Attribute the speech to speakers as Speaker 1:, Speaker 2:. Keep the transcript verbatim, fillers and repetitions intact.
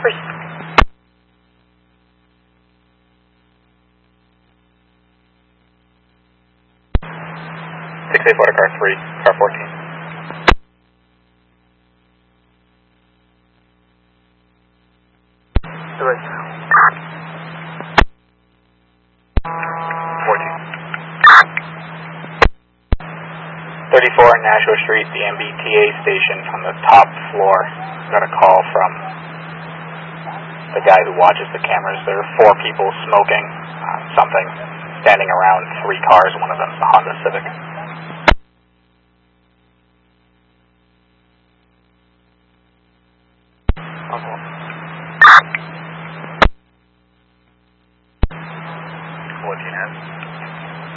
Speaker 1: free.
Speaker 2: six eight four to car three, car fourteen.
Speaker 3: Three.
Speaker 2: fourteen. thirty-four Nashua Street, the M B T A station on the top floor. Got a call from the guy who watches the cameras. There are four people smoking uh, something, standing around three cars. One of them is a Honda Civic.
Speaker 3: Okay.